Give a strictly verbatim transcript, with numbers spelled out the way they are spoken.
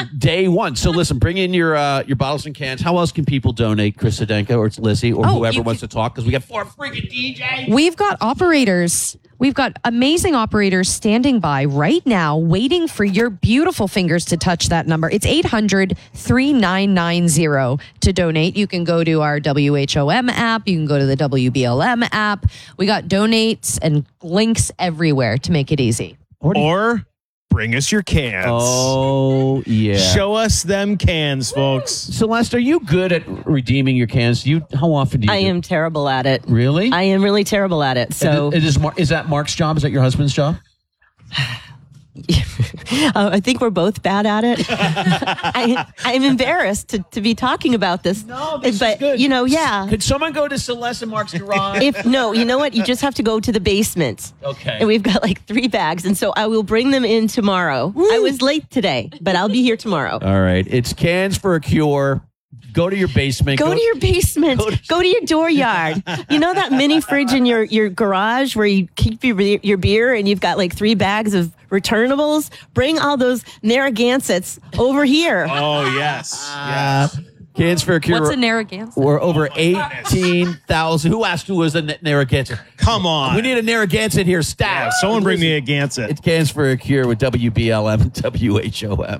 Day one. So listen, bring in your uh, your bottles and cans. How else can people donate, Chris Sedenka, or it's Lizzie, or Oh, whoever you wants can- to talk? Because we got four freaking D Js. We've got operators. We've got amazing operators standing by right now, waiting for your beautiful fingers to touch that number. It's eight hundred, three nine nine zero to donate. You can go to our W H O M app. You can go to the W B L M app. We got donates and links everywhere to make it easy. Or bring us your cans. Oh, yeah. Show us them cans, folks. Celeste, are you good at redeeming your cans? Do you? How often do you? I do- am terrible at it. Really? I am really terrible at it. So Is, is, Mar- is that Mark's job? Is that your husband's job? uh, I think we're both bad at it. I, I'm embarrassed to, to be talking about this. No, this but is good. you know, yeah. Could someone go to Celeste and Mark's garage? If no, you know what? You just have to go to the basement. Okay. And we've got like three bags, and so I will bring them in tomorrow. I was late today, but I'll be here tomorrow. All right. It's Cans for a Cure. Go to your basement. Go, to your basement. go Go to- to, your dooryard. You know that mini fridge in your, your garage where you keep your your beer and you've got like three bags of returnables? Bring all those Narragansetts over here. Oh, yes. Uh, Cans for a Cure. What's a Narragansett? We're over eighteen thousand. Who asked who was a Narragansett? Come on. We need a Narragansett here. Staff. Someone bring me a Gansett. It's Cans for a Cure with W B L M and W H O M.